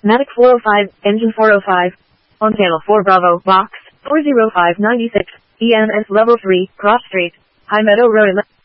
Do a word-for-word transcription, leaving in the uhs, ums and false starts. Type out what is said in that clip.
Matic four oh five, engine four oh five. On channel four Bravo, box, four oh five ninety-six, E M S level three, cross street, High Meadow Road.